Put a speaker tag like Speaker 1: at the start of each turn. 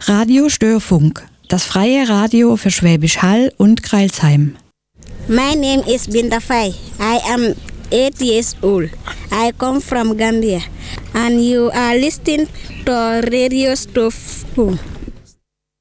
Speaker 1: Radio Störfunk, das freie Radio für Schwäbisch Hall und Crailsheim.
Speaker 2: My name is Binta Faye. I am 8 years old. I come from Gambia and you are listening to Radio Störfunk.